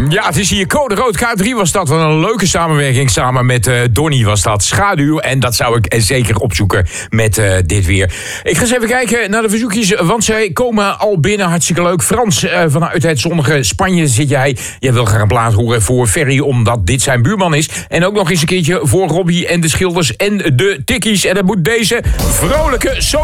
Ja, het is hier Code Rood. K3 was dat. Wat een leuke samenwerking. Samen met Donnie was dat. Schaduw. En dat zou ik zeker opzoeken met dit weer. Ik ga eens even kijken naar de verzoekjes. Want zij komen al binnen. Hartstikke leuk. Frans, vanuit het zonnige Spanje zit jij. Jij wil graag een plaat horen voor Ferry, omdat dit zijn buurman is. En ook nog eens een keertje voor Robbie en de Schilders en de Tikkies. En dat moet deze vrolijke